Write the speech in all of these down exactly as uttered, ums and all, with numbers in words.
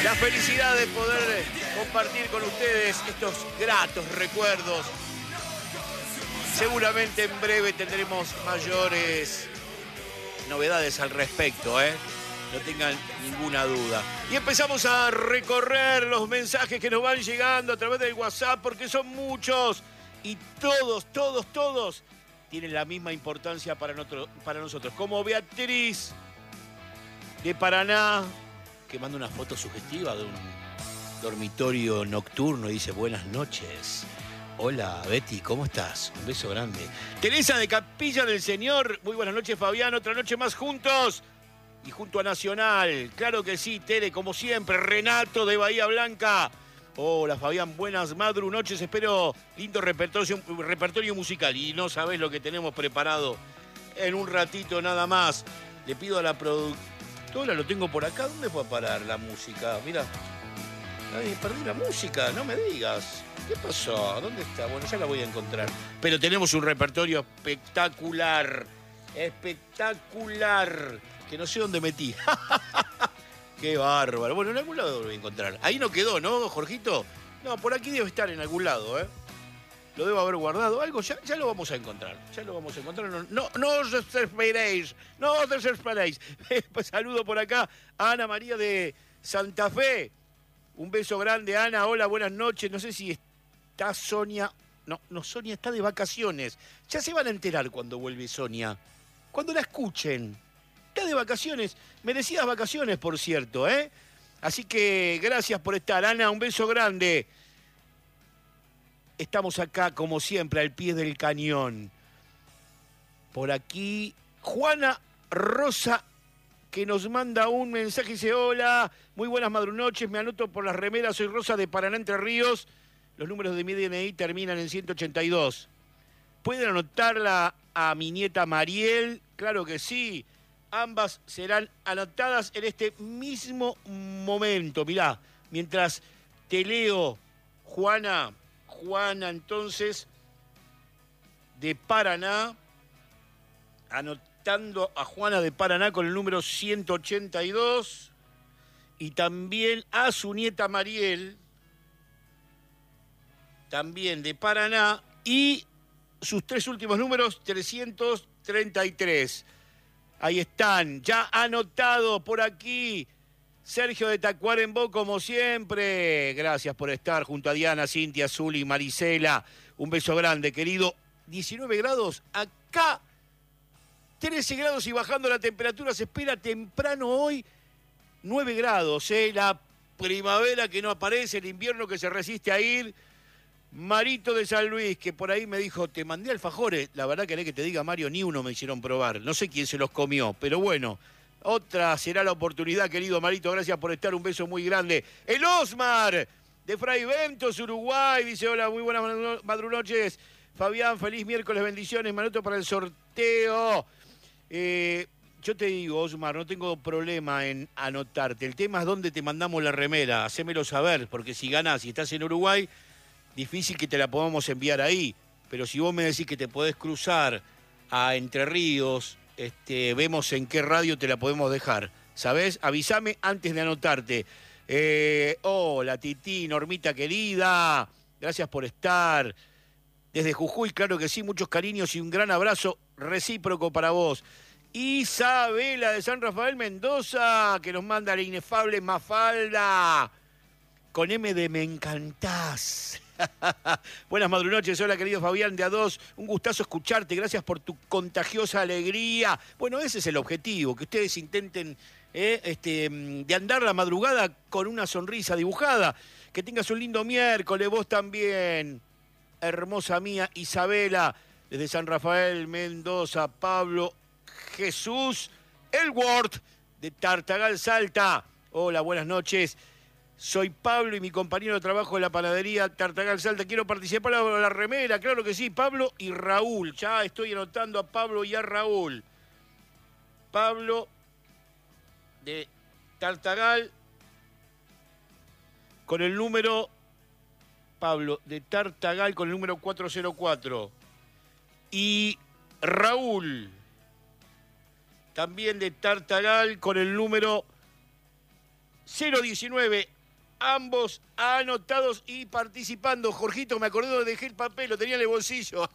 La felicidad de poder compartir con ustedes estos gratos recuerdos. Seguramente en breve tendremos mayores novedades al respecto, ¿eh? No tengan ninguna duda. Y empezamos a recorrer los mensajes que nos van llegando a través del WhatsApp, porque son muchos. Y todos, todos, todos tienen la misma importancia para, nosotros, para nosotros. Como Beatriz de Paraná, que manda una foto sugestiva de un dormitorio nocturno y dice: buenas noches. Hola, Betty, ¿cómo estás? Un beso grande. Teresa de Capilla del Señor. Muy buenas noches, Fabián. Otra noche más juntos. Y junto a Nacional. Claro que sí, Tere, como siempre. Renato de Bahía Blanca. Hola, Fabián. Buenas madru noches. Espero lindo repertorio, repertorio musical. Y no sabés lo que tenemos preparado en un ratito nada más. Le pido a la productora, lo tengo por acá. ¿Dónde fue a parar la música? Mira. Ay, perdí la música, no me digas. ¿Qué pasó? ¿Dónde está? Bueno, ya la voy a encontrar. Pero tenemos un repertorio espectacular. Espectacular. Que no sé dónde metí. Qué bárbaro. Bueno, en algún lado lo voy a encontrar. Ahí no quedó, ¿no, Jorgito? No, por aquí debe estar en algún lado, ¿eh? Lo debo haber guardado. Algo ya, ya lo vamos a encontrar. Ya lo vamos a encontrar. No, no, no os desesperéis. No os desesperéis. Pues saludo por acá a Ana María de Santa Fe. Un beso grande, Ana. Hola, buenas noches. No sé si está Sonia. No, no, Sonia está de vacaciones. Ya se van a enterar cuando vuelve Sonia. Cuando la escuchen. Está de vacaciones. Merecidas vacaciones, por cierto, ¿eh? Así que gracias por estar, Ana. Un beso grande. Estamos acá, como siempre, al pie del cañón. Por aquí, Juana Rosa, que nos manda un mensaje y dice: hola, muy buenas madrunoches, me anoto por las remeras, soy Rosa de Paraná, Entre Ríos, los números de mi D N I terminan en ciento ochenta y dos. ¿Pueden anotarla a mi nieta Mariel? Claro que sí, ambas serán anotadas en este mismo momento. Mirá, mientras te leo, Juana, Juana entonces, de Paraná, anotando a Juana de Paraná con el número ciento ochenta y dos y también a su nieta Mariel, también de Paraná, y sus tres últimos números, trescientos treinta y tres. Ahí están, ya anotado por aquí Sergio de Tacuarembó, como siempre. Gracias por estar junto a Diana, Cintia, Zuli, Marisela. Un beso grande, querido. diecinueve grados acá. trece grados y bajando la temperatura, se espera temprano hoy nueve grados, ¿eh? La primavera que no aparece, el invierno que se resiste a ir. Marito de San Luis, que por ahí me dijo: te mandé alfajores. La verdad, querés que te diga, Mario, ni uno me hicieron probar. No sé quién se los comió, pero bueno, otra será la oportunidad, querido Marito. Gracias por estar, un beso muy grande. El Osmar de Fray Ventos, Uruguay, dice: hola, muy buenas madrunoches. Fabián, feliz miércoles, bendiciones. Me anoto para el sorteo. Eh, yo te digo, Osmar, no tengo problema en anotarte. El tema es dónde te mandamos la remera. Hacémelo saber, porque si ganás y estás en Uruguay, difícil que te la podamos enviar ahí. Pero si vos me decís que te podés cruzar a Entre Ríos, este, vemos en qué radio te la podemos dejar. ¿Sabés? Avísame antes de anotarte. Eh, hola, Titi, Normita querida. Gracias por estar. Desde Jujuy, claro que sí, muchos cariños y un gran abrazo recíproco para vos. Isabela de San Rafael Mendoza, que nos manda la inefable Mafalda, con M de Me Encantás. Buenas madrunoches, hola querido Fabián de A dos, un gustazo escucharte, gracias por tu contagiosa alegría. Bueno, ese es el objetivo, que ustedes intenten eh, este, de andar la madrugada con una sonrisa dibujada. Que tengas un lindo miércoles, vos también. Hermosa mía, Isabela, desde San Rafael, Mendoza. Pablo Jesús Elward, de Tartagal, Salta. Hola, buenas noches. Soy Pablo y mi compañero de trabajo de la panadería Tartagal, Salta. Quiero participar en la remera, claro que sí. Pablo y Raúl. Ya estoy anotando a Pablo y a Raúl. Pablo de Tartagal con el número... Pablo de Tartagal con el número cuatro cero cuatro. Y Raúl, también de Tartagal, con el número cero diecinueve. ambos anotados y participando. Jorgito, me acordé de dejé el papel, lo tenía en el bolsillo.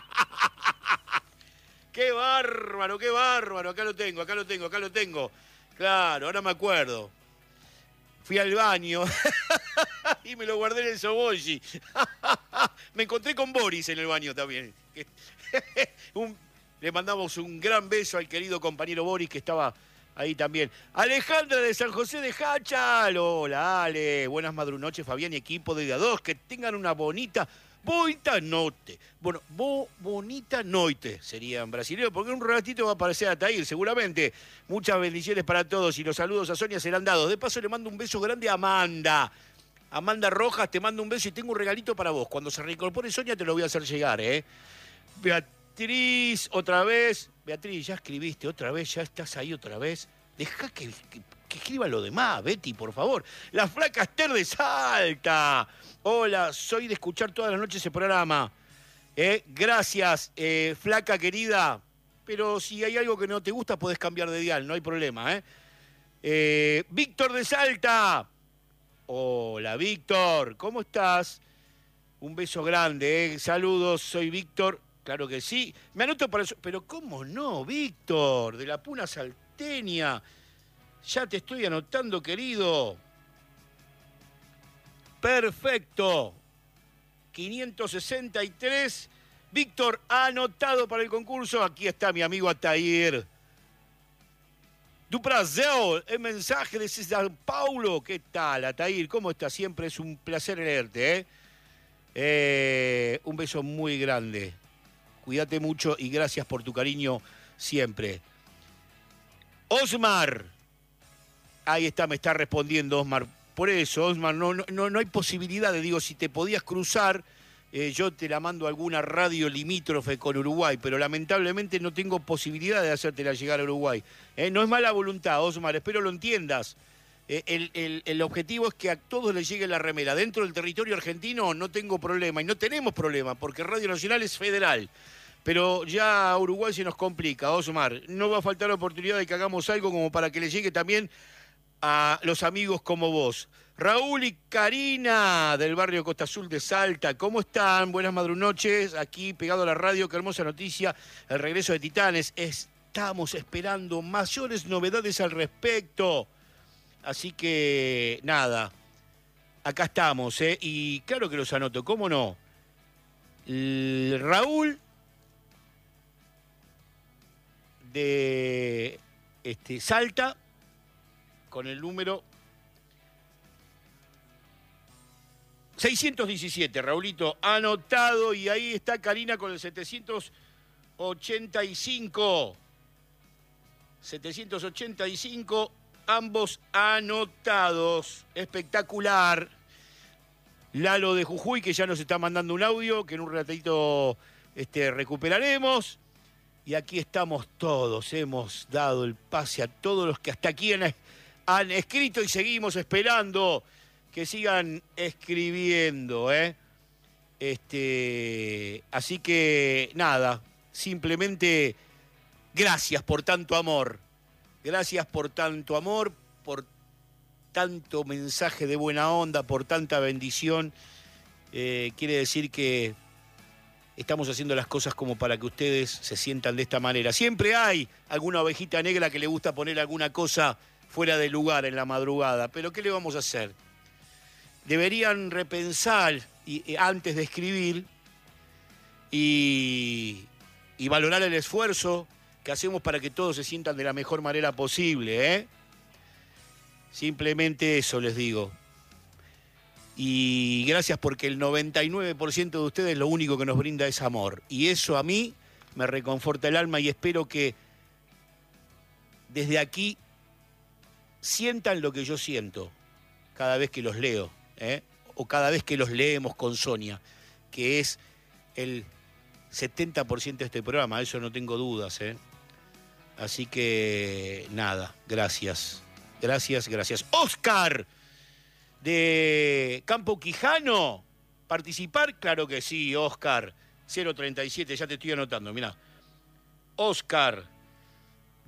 ¡Qué bárbaro, qué bárbaro! Acá lo tengo, acá lo tengo, acá lo tengo. Claro, ahora me acuerdo. Fui al baño y me lo guardé en el sobolli. Me encontré con Boris en el baño también. un, le mandamos un gran beso al querido compañero Boris que estaba ahí también. Alejandra de San José de Hachal. Hola, Ale. Buenas madrunoches, Fabián y equipo de día dos. Que tengan una bonita... Bonita noite. Bueno, bo, bonita noite sería en brasileño, porque un ratito va a aparecer Ataír, seguramente. Muchas bendiciones para todos y los saludos a Sonia serán dados. De paso le mando un beso grande a Amanda. Amanda Rojas, te mando un beso y tengo un regalito para vos. Cuando se reincorpore Sonia te lo voy a hacer llegar, ¿eh? Beatriz, otra vez. Beatriz, ya escribiste otra vez, ya estás ahí otra vez. Deja que, que, que escriba lo demás, Betty, por favor. La flaca Esther de Salta. Hola, soy de escuchar todas las noches ese programa. Eh, gracias, eh, flaca querida. Pero si hay algo que no te gusta, podés cambiar de dial, no hay problema. ¿eh? Eh, Víctor de Salta. Hola, Víctor, ¿cómo estás? Un beso grande, ¿eh? Saludos, soy Víctor. Claro que sí. Me anoto para eso. Pero ¿cómo no, Víctor? De la Puna Salteña. Ya te estoy anotando, querido. Perfecto. quinientos sesenta y tres. Víctor, anotado para el concurso. Aquí está mi amigo Ataír. Du Brasil, el mensaje de San Paulo. ¿Qué tal, Ataír? ¿Cómo estás? Siempre es un placer leerte, ¿eh? Eh, un beso muy grande. Cuídate mucho y gracias por tu cariño siempre. Osmar. Ahí está, me está respondiendo Osmar. Por eso, Osmar, no, no, no hay posibilidad de, digo, si te podías cruzar, eh, yo te la mando a alguna radio limítrofe con Uruguay, pero lamentablemente no tengo posibilidad de hacértela llegar a Uruguay. Eh, no es mala voluntad, Osmar, espero lo entiendas. Eh, el, el, el objetivo es que a todos les llegue la remera. Dentro del territorio argentino no tengo problema, y no tenemos problema, porque Radio Nacional es federal. Pero ya a Uruguay se nos complica, Osmar. No va a faltar oportunidad de que hagamos algo como para que le llegue también a los amigos como vos. Raúl y Karina, del barrio Costa Azul de Salta, ¿cómo están? Buenas madrunoches, aquí pegado a la radio, qué hermosa noticia, el regreso de Titanes. Estamos esperando mayores novedades al respecto. Así que, nada, acá estamos, ¿eh? Y claro que los anoto, ¿cómo no? El Raúl de este, Salta, con el número seiscientos diecisiete, Raulito, anotado, y ahí está Karina con el setecientos ochenta y cinco. setecientos ochenta y cinco, ambos anotados. Espectacular. Lalo de Jujuy, que ya nos está mandando un audio, que en un ratito este, recuperaremos. Y aquí estamos todos, hemos dado el pase a todos los que hasta aquí han... han escrito y seguimos esperando que sigan escribiendo, ¿eh? Este, así que, nada, simplemente gracias por tanto amor. Gracias por tanto amor, por tanto mensaje de buena onda, por tanta bendición. Eh, quiere decir que estamos haciendo las cosas como para que ustedes se sientan de esta manera. Siempre hay alguna ovejita negra que le gusta poner alguna cosa fuera de lugar en la madrugada, pero ¿qué le vamos a hacer? Deberían repensar y, y, antes de escribir y, y valorar el esfuerzo que hacemos para que todos se sientan de la mejor manera posible, ¿eh? Simplemente eso les digo. Y gracias porque el noventa y nueve por ciento de ustedes lo único que nos brinda es amor. Y eso a mí me reconforta el alma y espero que desde aquí sientan lo que yo siento cada vez que los leo, ¿eh? O cada vez que los leemos con Sonia, que es el setenta por ciento de este programa, eso no tengo dudas, ¿eh? Así que nada, gracias, gracias, gracias. Oscar de Campo Quijano, ¿participar? Claro que sí, Oscar, cero treinta y siete, ya te estoy anotando, mirá. Oscar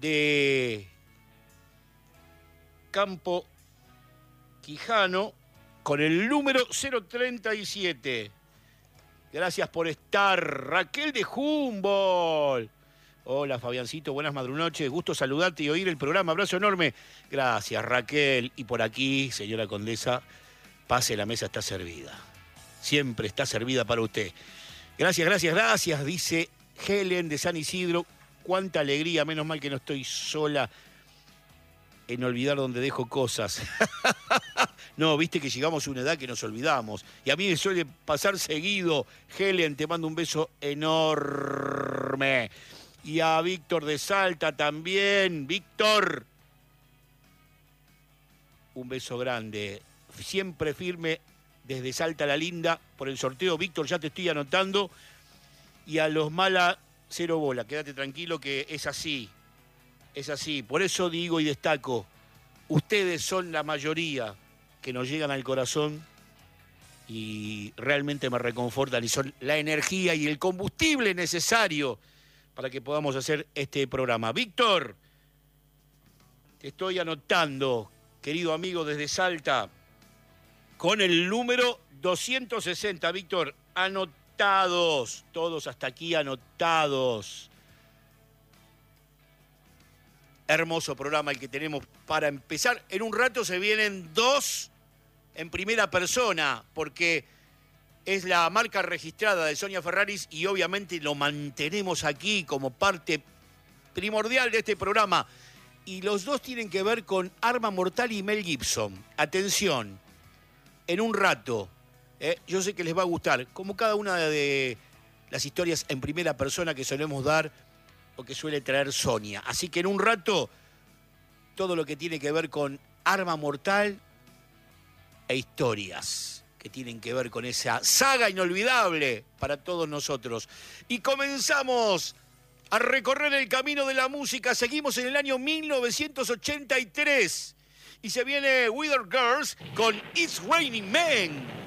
de Campo Quijano, con el número cero treinta y siete. Gracias por estar. Raquel de Humboldt. Hola, Fabiancito, buenas madrunoches. Gusto saludarte y oír el programa. Abrazo enorme. Gracias, Raquel. Y por aquí, señora condesa, pase, la mesa está servida. Siempre está servida para usted. Gracias, gracias, gracias, dice Helen de San Isidro. Cuánta alegría, menos mal que no estoy sola en olvidar donde dejo cosas. No, viste que llegamos a una edad que nos olvidamos. Y a mí me suele pasar seguido. Helen, te mando un beso enorme. Y a Víctor de Salta también. Víctor, un beso grande. Siempre firme desde Salta la Linda por el sorteo. Víctor, ya te estoy anotando. Y a los Mala, cero bola. Quédate tranquilo que es así. Es así. Por eso digo y destaco, ustedes son la mayoría que nos llegan al corazón y realmente me reconfortan y son la energía y el combustible necesario para que podamos hacer este programa. Víctor, te estoy anotando, querido amigo desde Salta, con el número doscientos sesenta. Víctor, anotados, todos hasta aquí anotados. Hermoso programa el que tenemos para empezar. En un rato se vienen dos en primera persona, porque es la marca registrada de Sonia Ferraris y obviamente lo mantenemos aquí como parte primordial de este programa. Y los dos tienen que ver con Arma Mortal y Mel Gibson. Atención, en un rato, eh, yo sé que les va a gustar, como cada una de las historias en primera persona que solemos dar o que suele traer Sonia. Así que en un rato, todo lo que tiene que ver con Arma Mortal e historias que tienen que ver con esa saga inolvidable para todos nosotros. Y comenzamos a recorrer el camino de la música. Seguimos en el año mil novecientos ochenta y tres y se viene Wither Girls con It's Raining Men.